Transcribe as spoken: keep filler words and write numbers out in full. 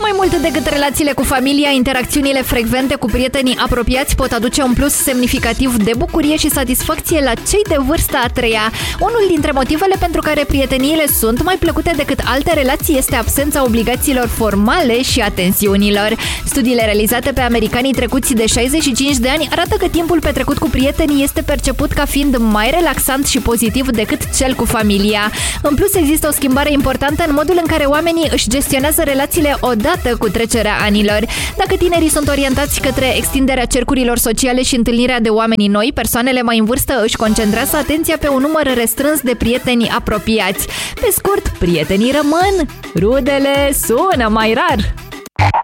Mai mult decât relațiile cu familia, interacțiunile frecvente cu prietenii apropiați pot aduce un plus semnificativ de bucurie și satisfacție la cei de vârsta a treia. Unul dintre motivele pentru care prieteniile sunt mai plăcute decât alte relații este absența obligațiilor formale și a tensiunilor. Studiile realizate pe americanii trecuți de șaizeci și cinci de ani arată că timpul petrecut cu prietenii este perceput ca fiind mai relaxant și pozitiv decât cel cu familia. În plus, există o schimbare importantă în modul în care oamenii își gestionează relațiile odată cu trecerea anilor. Dacă tinerii sunt orientați către extinderea cercurilor sociale și întâlnirea de oameni noi, persoanele mai în vârstă își concentrează atenția pe un număr restrâns de prieteni apropiați. Pe scurt, prietenii rămân, rudele sună mai rar.